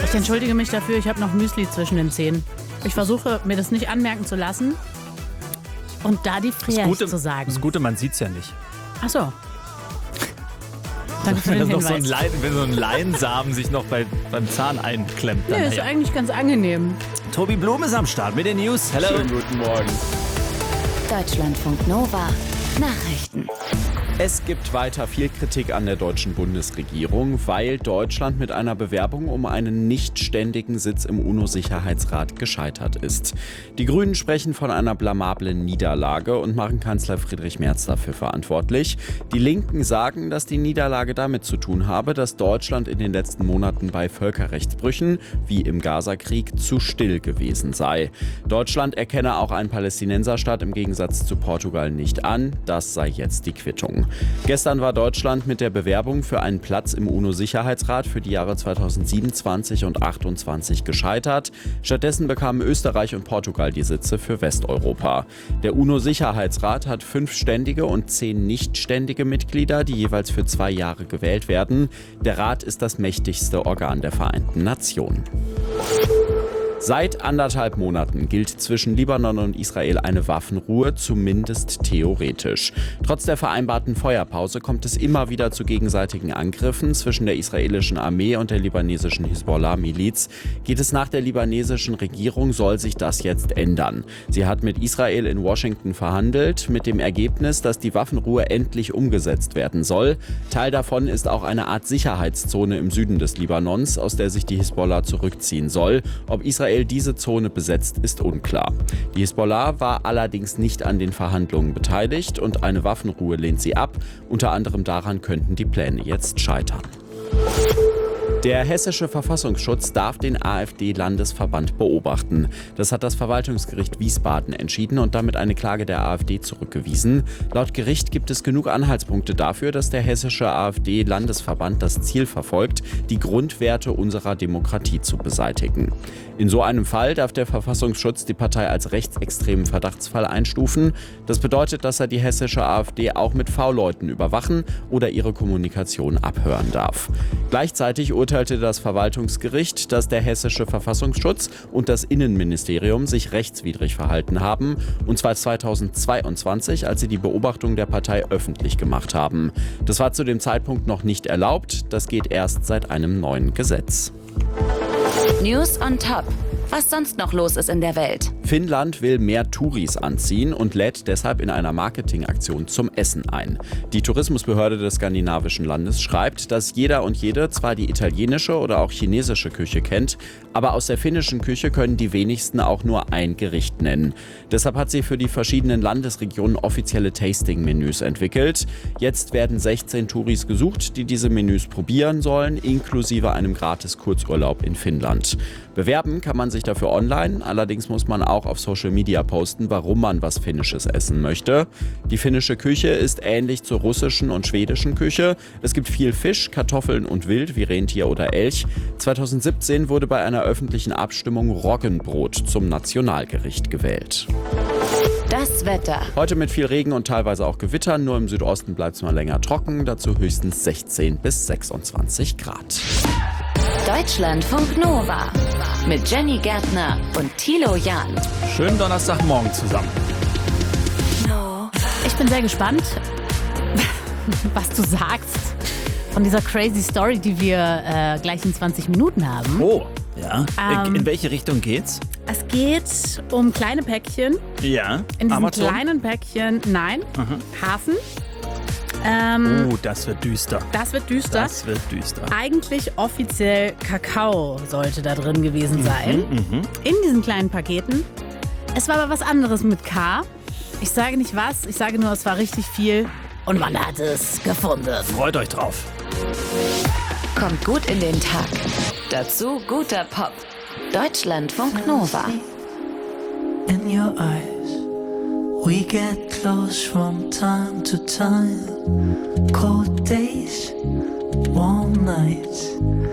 Ich entschuldige mich dafür, ich habe noch Müsli zwischen den Zähnen. Ich versuche, mir das nicht anmerken zu lassen und da die Friers zu sagen. Das Gute, man sieht es ja nicht. Ach so. Danke für den Hinweis. Wenn so ein Leinsamen sich noch beim Zahn einklemmt. Nee, ist eigentlich ganz angenehm. Tobi Blum ist am Start mit den News. Hello. Schönen guten Morgen. Deutschlandfunk Nova. Nachrichten. Es gibt weiter viel Kritik an der deutschen Bundesregierung, weil Deutschland mit einer Bewerbung um einen nicht ständigen Sitz im UNO-Sicherheitsrat gescheitert ist. Die Grünen sprechen von einer blamablen Niederlage und machen Kanzler Friedrich Merz dafür verantwortlich. Die Linken sagen, dass die Niederlage damit zu tun habe, dass Deutschland in den letzten Monaten bei Völkerrechtsbrüchen, wie im Gazakrieg, zu still gewesen sei. Deutschland erkenne auch einen Palästinenserstaat im Gegensatz zu Portugal nicht an. Das sei jetzt die Quittung. Gestern war Deutschland mit der Bewerbung für einen Platz im UNO-Sicherheitsrat für die Jahre 2027 und 2028 gescheitert. Stattdessen bekamen Österreich und Portugal die Sitze für Westeuropa. Der UNO-Sicherheitsrat hat 5 ständige und 10 nichtständige Mitglieder, die jeweils für 2 Jahre gewählt werden. Der Rat ist das mächtigste Organ der Vereinten Nationen. Seit 1,5 Monaten gilt zwischen Libanon und Israel eine Waffenruhe, zumindest theoretisch. Trotz der vereinbarten Feuerpause kommt es immer wieder zu gegenseitigen Angriffen zwischen der israelischen Armee und der libanesischen Hisbollah-Miliz. Geht es nach der libanesischen Regierung, soll sich das jetzt ändern. Sie hat mit Israel in Washington verhandelt, mit dem Ergebnis, dass die Waffenruhe endlich umgesetzt werden soll. Teil davon ist auch eine Art Sicherheitszone im Süden des Libanons, aus der sich die Hisbollah zurückziehen soll. Ob Israel diese Zone besetzt, ist unklar. Die Hisbollah war allerdings nicht an den Verhandlungen beteiligt und eine Waffenruhe lehnt sie ab. Unter anderem daran könnten die Pläne jetzt scheitern. Der hessische Verfassungsschutz darf den AfD-Landesverband beobachten. Das hat das Verwaltungsgericht Wiesbaden entschieden und damit eine Klage der AfD zurückgewiesen. Laut Gericht gibt es genug Anhaltspunkte dafür, dass der hessische AfD-Landesverband das Ziel verfolgt, die Grundwerte unserer Demokratie zu beseitigen. In so einem Fall darf der Verfassungsschutz die Partei als rechtsextremen Verdachtsfall einstufen. Das bedeutet, dass er die hessische AfD auch mit V-Leuten überwachen oder ihre Kommunikation abhören darf. Gleichzeitig urteilte das Verwaltungsgericht, dass der hessische Verfassungsschutz und das Innenministerium sich rechtswidrig verhalten haben, und zwar 2022, als sie die Beobachtung der Partei öffentlich gemacht haben. Das war zu dem Zeitpunkt noch nicht erlaubt, das geht erst seit einem neuen Gesetz. News on Top. Was sonst noch los ist in der Welt. Finnland will mehr Touris anziehen und lädt deshalb in einer Marketingaktion zum Essen ein. Die Tourismusbehörde des skandinavischen Landes schreibt, dass jeder und jede zwar die italienische oder auch chinesische Küche kennt, aber aus der finnischen Küche können die wenigsten auch nur ein Gericht nennen. Deshalb hat sie für die verschiedenen Landesregionen offizielle Tasting-Menüs entwickelt. Jetzt werden 16 Touris gesucht, die diese Menüs probieren sollen, inklusive einem gratis Kurzurlaub in Finnland. Bewerben kann man sich dafür online, allerdings muss man auch auf Social Media posten, warum man was Finnisches essen möchte. Die finnische Küche ist ähnlich zur russischen und schwedischen Küche. Es gibt viel Fisch, Kartoffeln und Wild wie Rentier oder Elch. 2017 wurde bei einer öffentlichen Abstimmung Roggenbrot zum Nationalgericht gewählt. Das Wetter. Heute mit viel Regen und teilweise auch Gewittern, nur im Südosten bleibt es mal länger trocken, dazu höchstens 16 bis 26 Grad. Deutschlandfunk Nova mit Jenny Gärtner und Thilo Jahn. Schönen Donnerstagmorgen zusammen. Ich bin sehr gespannt, was du sagst von dieser crazy Story, die wir gleich in 20 Minuten haben. Oh, ja. In welche Richtung geht's? Es geht um kleine Päckchen. Ja. In diesem Amazon? kleinen Päckchen, nein, Hafen. Das wird düster. Das wird düster. Das wird düster. Eigentlich offiziell Kakao sollte da drin gewesen sein. In diesen kleinen Paketen. Es war aber was anderes mit K. Ich sage nicht was, ich sage nur, es war richtig viel und man hat es gefunden. Freut euch drauf. Kommt gut in den Tag. Dazu guter Pop. Deutschlandfunk Nova. In your eyes, we get close from time to time. Cold days, warm nights.